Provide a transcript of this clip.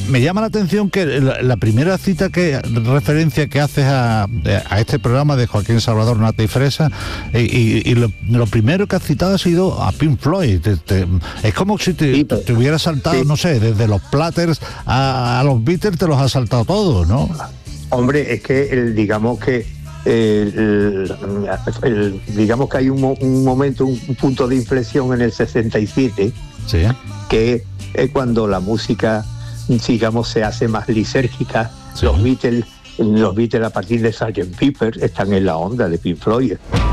Me llama la atención que la primera referencia que haces a este programa de Joaquín Salvador, Nata y Fresa, y lo primero que has citado ha sido a Pink Floyd. Es como si te hubiera saltado, no sé, desde los Platters a los Beatles, te los has saltado todos, ¿no? Hombre, es que digamos que hay un momento, un punto de inflexión en el 67, sí, que es cuando la música, digamos, se hace más lisérgica. Sí. Los Beatles a partir de Sgt. Pepper están en la onda de Pink Floyd.